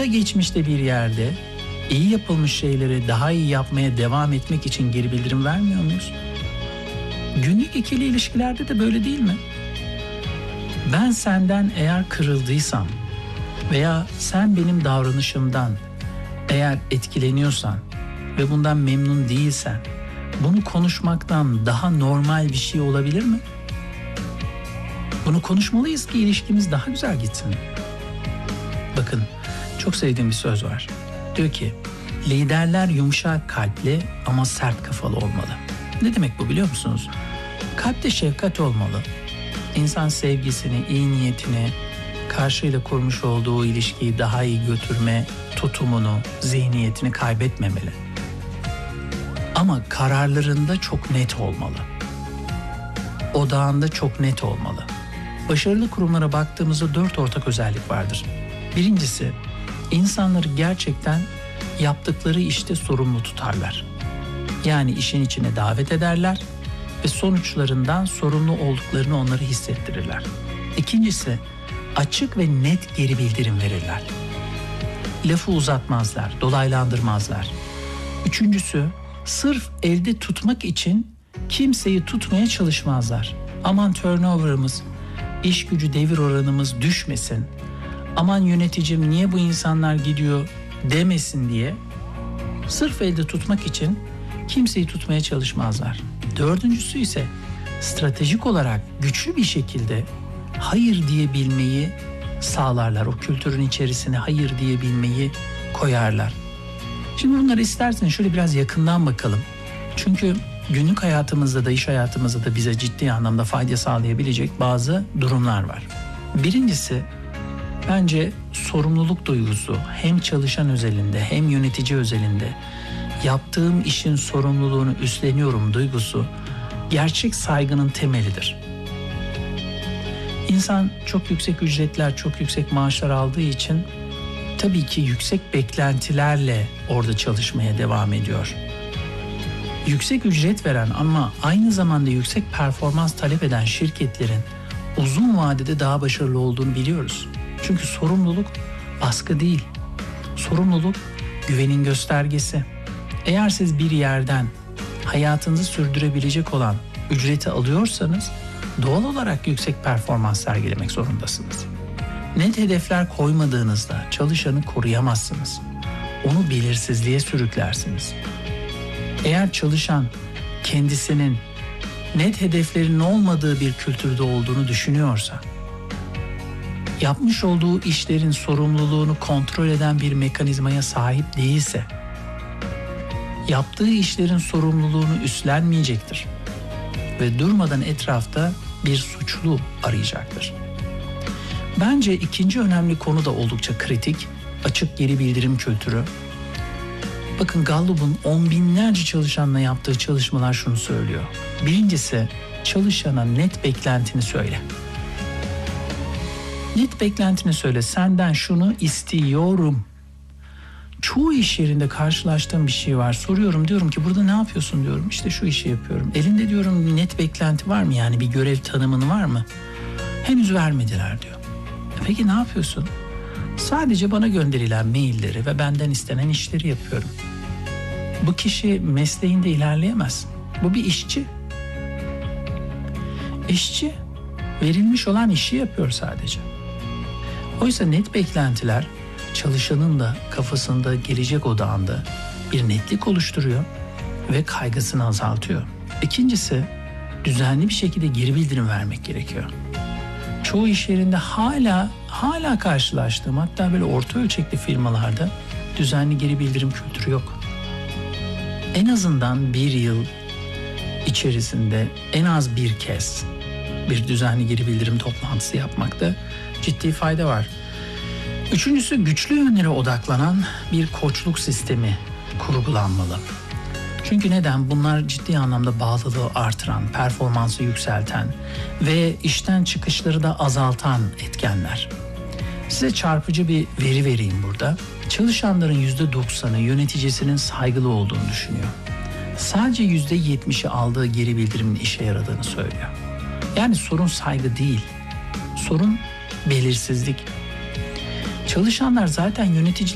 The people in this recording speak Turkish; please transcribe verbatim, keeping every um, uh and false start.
geçmişte bir yerde iyi yapılmış şeyleri daha iyi yapmaya devam etmek için geri bildirim vermiyor muyuz? Günlük ikili ilişkilerde de böyle değil mi? Ben senden eğer kırıldıysam veya sen benim davranışımdan eğer etkileniyorsan ve bundan memnun değilsen, bunu konuşmaktan daha normal bir şey olabilir mi? Bunu konuşmalıyız ki ilişkimiz daha güzel gitsin. Bakın, çok sevdiğim bir söz var. Diyor ki, liderler yumuşak kalpli ama sert kafalı olmalı. Ne demek bu biliyor musunuz? Kalpte şefkat olmalı. İnsan sevgisini, iyi niyetini, karşıyla kurmuş olduğu ilişkiyi daha iyi götürme tutumunu, zihniyetini kaybetmemeli. Ama kararlarında çok net olmalı. Odağında çok net olmalı. Başarılı kurumlara baktığımızda dört ortak özellik vardır. Birincisi, insanları gerçekten yaptıkları işte sorumlu tutarlar. Yani işin içine davet ederler ve sonuçlarından sorumlu olduklarını onları hissettirirler. İkincisi, açık ve net geri bildirim verirler. Lafı uzatmazlar, dolaylandırmazlar. Üçüncüsü, sırf elde tutmak için kimseyi tutmaya çalışmazlar. Aman turnover'ımız, iş gücü devir oranımız düşmesin, aman yöneticim niye bu insanlar gidiyor demesin diye sırf elde tutmak için kimseyi tutmaya çalışmazlar. Dördüncüsü ise stratejik olarak güçlü bir şekilde hayır diyebilmeyi sağlarlar. O kültürün içerisine hayır diyebilmeyi koyarlar. Şimdi bunları istersen şöyle biraz yakından bakalım. Çünkü günlük hayatımızda da iş hayatımızda da bize ciddi anlamda fayda sağlayabilecek bazı durumlar var. Birincisi, bence sorumluluk duygusu hem çalışan özelinde hem yönetici özelinde yaptığım işin sorumluluğunu üstleniyorum duygusu gerçek saygının temelidir. İnsan çok yüksek ücretler, çok yüksek maaşlar aldığı için tabii ki yüksek beklentilerle orada çalışmaya devam ediyor. Yüksek ücret veren ama aynı zamanda yüksek performans talep eden şirketlerin uzun vadede daha başarılı olduğunu biliyoruz. Çünkü sorumluluk baskı değil. Sorumluluk güvenin göstergesi. Eğer siz bir yerden hayatınızı sürdürebilecek olan ücreti alıyorsanız doğal olarak yüksek performans sergilemek zorundasınız. Net hedefler koymadığınızda çalışanı koruyamazsınız. Onu belirsizliğe sürüklersiniz. Eğer çalışan kendisinin net hedeflerin olmadığı bir kültürde olduğunu düşünüyorsa, yapmış olduğu işlerin sorumluluğunu kontrol eden bir mekanizmaya sahip değilse, yaptığı işlerin sorumluluğunu üstlenmeyecektir ve durmadan etrafta bir suçlu arayacaktır. Bence ikinci önemli konu da oldukça kritik, açık geri bildirim kültürü. Bakın Gallup'un on binlerce çalışanla yaptığı çalışmalar şunu söylüyor. Birincisi, çalışana net beklentini söyle. Net beklentini söyle, senden şunu istiyorum. Çoğu iş yerinde karşılaştığım bir şey var. Soruyorum, diyorum ki burada ne yapıyorsun diyorum. İşte şu işi yapıyorum. Elinde diyorum net beklenti var mı, yani bir görev tanımını var mı? Henüz vermediler diyor. E peki ne yapıyorsun? Sadece bana gönderilen mailleri ve benden istenen işleri yapıyorum. Bu kişi mesleğinde ilerleyemez. Bu bir işçi. İşçi verilmiş olan işi yapıyor sadece. Oysa net beklentiler çalışanın da kafasında, gelecek odağında bir netlik oluşturuyor ve kaygısını azaltıyor. İkincisi, düzenli bir şekilde geri bildirim vermek gerekiyor. Çoğu iş yerinde hala hala karşılaştığım, hatta böyle orta ölçekli firmalarda düzenli geri bildirim kültürü yok. En azından bir yıl içerisinde en az bir kez bir düzenli geri bildirim toplantısı yapmakta ciddi fayda var. Üçüncüsü, güçlü yönlere odaklanan bir koçluk sistemi kurgulanmalı. Çünkü neden? Bunlar ciddi anlamda bağlılığı artıran, performansı yükselten ve işten çıkışları da azaltan etkenler. Size çarpıcı bir veri vereyim burada. Çalışanların yüzde doksanı yöneticisinin saygılı olduğunu düşünüyor. Sadece yüzde yetmişi aldığı geri bildirimin işe yaradığını söylüyor. Yani sorun saygı değil, sorun belirsizlik. Çalışanlar zaten yönetici